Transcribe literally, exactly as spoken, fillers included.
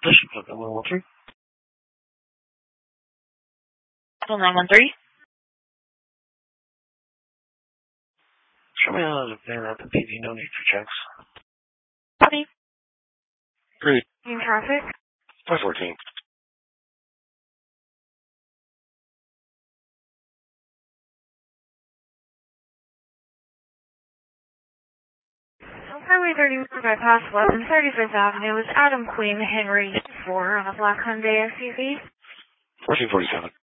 one one three. nine one three. Show me how to clear out the P V. No need for checks. Copy. Great. In traffic. five fourteen. On Highway thirty-one bypass eleven thirty-fifth Avenue is Adam Queen Henry four on a black Hyundai S U V. fourteen forty-seven.